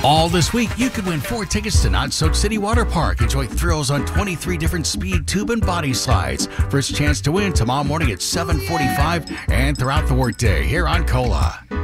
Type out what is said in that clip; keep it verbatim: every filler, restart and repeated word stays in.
All this week, you could win four tickets to Not Soak City Water Park. Enjoy thrills on twenty-three different speed, tube, and body slides. First chance to win tomorrow morning at seven forty-five and throughout the workday here on COLA.